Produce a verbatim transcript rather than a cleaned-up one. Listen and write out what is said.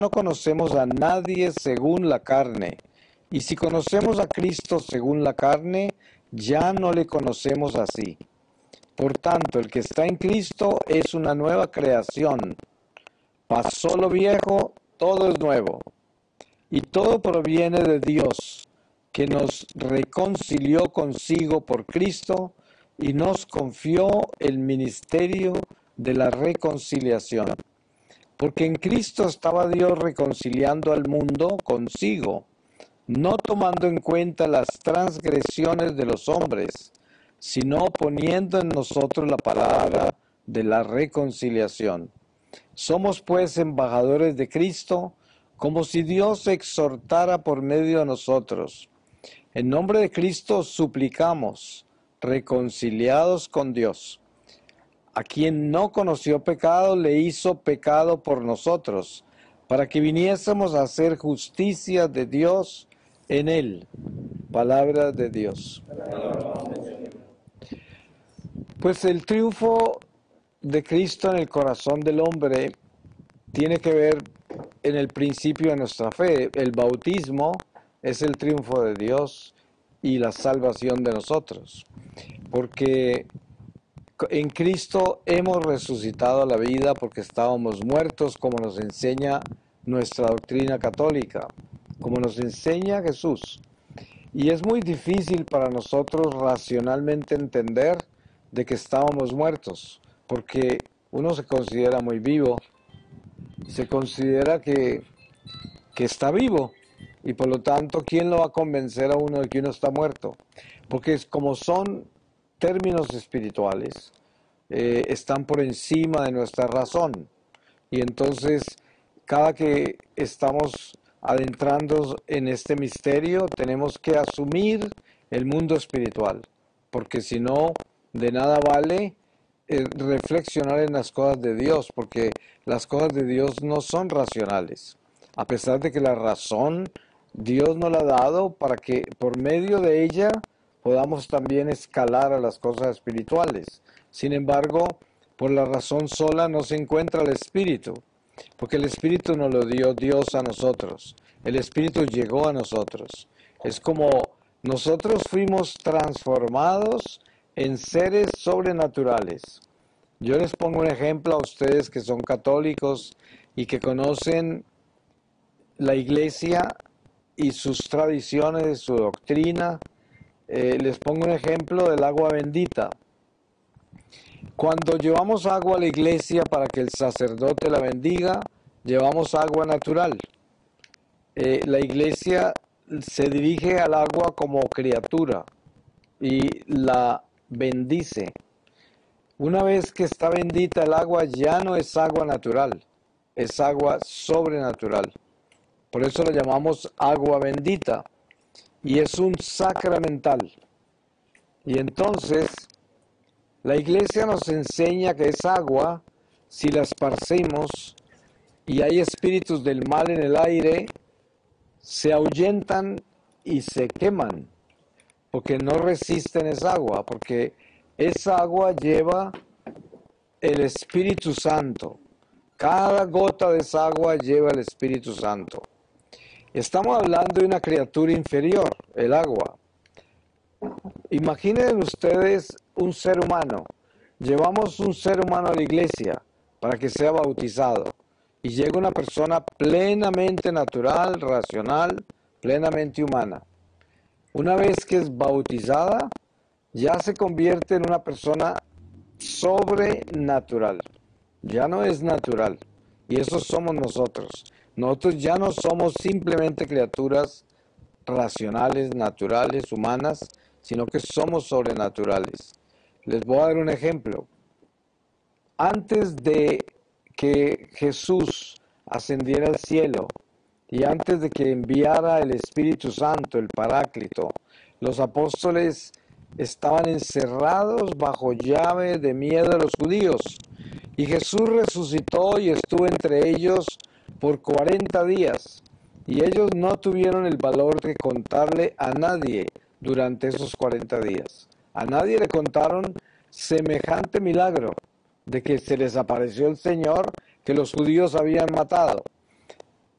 no conocemos a nadie según la carne. Y si conocemos a Cristo según la carne, ya no le conocemos así. Por tanto, el que está en Cristo es una nueva creación. Pasó lo viejo, todo es nuevo. Y todo proviene de Dios, que nos reconcilió consigo por Cristo y nos confió el ministerio de la reconciliación. Porque en Cristo estaba Dios reconciliando al mundo consigo, no tomando en cuenta las transgresiones de los hombres, sino poniendo en nosotros la palabra de la reconciliación. Somos pues embajadores de Cristo, como si Dios exhortara por medio de nosotros. En nombre de Cristo suplicamos, reconciliados con Dios. A quien no conoció pecado, le hizo pecado por nosotros, para que viniésemos a hacer justicia de Dios en él. Palabra de Dios. Pues el triunfo de Cristo en el corazón del hombre tiene que ver en el principio de nuestra fe. El bautismo es el triunfo de Dios y la salvación de nosotros, porque en Cristo hemos resucitado a la vida porque estábamos muertos, como nos enseña nuestra doctrina católica, como nos enseña Jesús. Y es muy difícil para nosotros racionalmente entender de que estábamos muertos, porque uno se considera muy vivo, se considera que, que está vivo, y por lo tanto, ¿quién lo va a convencer a uno de que uno está muerto? Porque es como son términos espirituales, eh, están por encima de nuestra razón. Y entonces, cada que estamos adentrando en este misterio, tenemos que asumir el mundo espiritual, porque si no, de nada vale eh, reflexionar en las cosas de Dios, porque las cosas de Dios no son racionales, a pesar de que la razón Dios nos la ha dado para que por medio de ella podamos también escalar a las cosas espirituales. Sin embargo, por la razón sola no se encuentra el Espíritu, porque el Espíritu nos lo dio Dios a nosotros. El Espíritu llegó a nosotros. Es como nosotros fuimos transformados en seres sobrenaturales. Yo les pongo un ejemplo a ustedes que son católicos y que conocen la Iglesia y sus tradiciones, su doctrina. Eh, les pongo un ejemplo del agua bendita. Cuando llevamos agua a la iglesia para que el sacerdote la bendiga, llevamos agua natural. Eh, la iglesia se dirige al agua como criatura y la bendice. Una vez que está bendita el agua, ya no es agua natural, es agua sobrenatural. Por eso la llamamos agua bendita y es un sacramental. Y entonces la iglesia nos enseña que es agua, si la esparcimos y hay espíritus del mal en el aire, se ahuyentan y se queman, porque no resisten esa agua, porque esa agua lleva el Espíritu Santo. Cada gota de esa agua lleva el Espíritu Santo. Estamos hablando de una criatura inferior, el agua. Imaginen ustedes un ser humano. Llevamos un ser humano a la iglesia para que sea bautizado. Y llega una persona plenamente natural, racional, plenamente humana. Una vez que es bautizada, ya se convierte en una persona sobrenatural. Ya no es natural. Y eso somos nosotros. Nosotros ya no somos simplemente criaturas racionales, naturales, humanas, sino que somos sobrenaturales. Les voy a dar un ejemplo. Antes de que Jesús ascendiera al cielo y antes de que enviara el Espíritu Santo, el Paráclito, los apóstoles estaban encerrados bajo llave de miedo de los judíos. Y Jesús resucitó y estuvo entre ellos por cuarenta días. Y ellos no tuvieron el valor de contarle a nadie durante esos cuarenta días. A nadie le contaron semejante milagro de que se les apareció el Señor que los judíos habían matado.